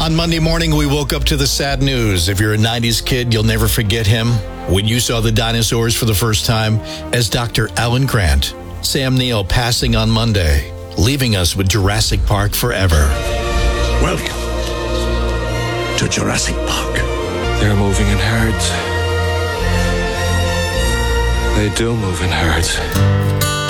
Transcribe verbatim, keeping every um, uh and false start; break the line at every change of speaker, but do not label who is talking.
On Monday morning, we woke up to the sad news. If you're a nineties kid, you'll never forget him. When you saw the dinosaurs for the first time as Doctor Alan Grant, Sam Neill passing on Monday, leaving us with Jurassic Park forever.
Welcome to Jurassic Park.
They're moving in herds. They do move in herds.